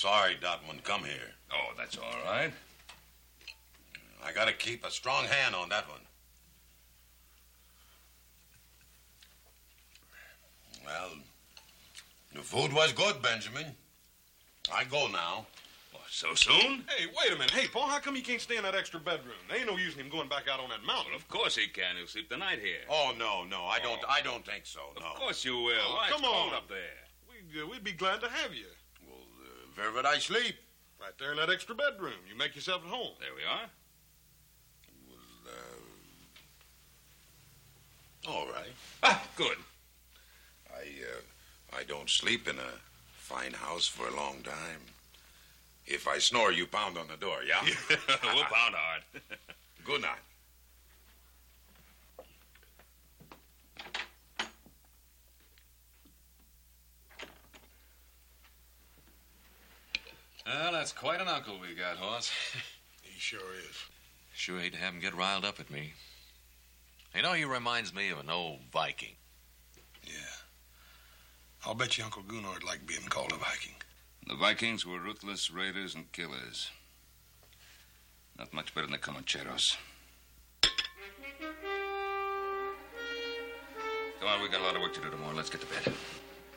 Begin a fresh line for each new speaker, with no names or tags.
sorry Dot wouldn't come here.
Oh, that's all right.
I gotta keep a strong hand on that one. Well, the food was good, Benjamin. I go now.
What, so soon?
Hey, wait a minute. Hey, Paul, how come you can't stay in that extra bedroom? There ain't no use in him going back out on that mountain.
Well, of course he can. He'll sleep the night here.
Oh, no, I don't think so, no.
Of course you will.
Oh,
Why,
come
it's cold
on.
up there.
We'd be glad to have you.
Well, where would I sleep?
Right there in that extra bedroom. You make yourself at home.
There we are.
Well, all right.
Ah, good.
I don't sleep in a fine house for a long time. If I snore, you pound on the door, yeah?
We'll pound hard.
Good night.
Well, that's quite an uncle we got, Hoss.
He sure is.
Sure hate to have him get riled up at me. You know, he reminds me of an old Viking.
Yeah. I'll bet you Uncle Gunnar would like being called a Viking.
The Vikings were ruthless raiders and killers. Not much better than the Comancheros. Come on, we got a lot of work to do tomorrow. Let's get to bed.